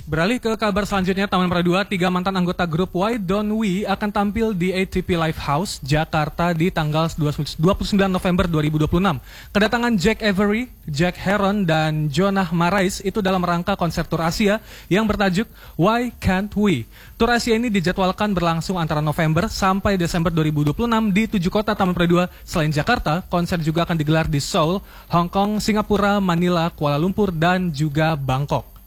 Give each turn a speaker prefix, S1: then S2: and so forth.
S1: Beralih ke kabar selanjutnya, Taman Pradua, 3 mantan anggota grup Why Don't We akan tampil di ATP Live House, Jakarta di tanggal 29 November 2026. Kedatangan Jack Avery, Jack Heron, dan Jonah Marais itu dalam rangka konser tur Asia yang bertajuk Why Can't We. Tur Asia ini dijadwalkan berlangsung antara November sampai Desember 2026 di 7 kota Taman Pradua. Selain Jakarta, konser juga akan digelar di Seoul, Hong Kong, Singapura, Manila, Kuala Lumpur, dan juga Bangkok.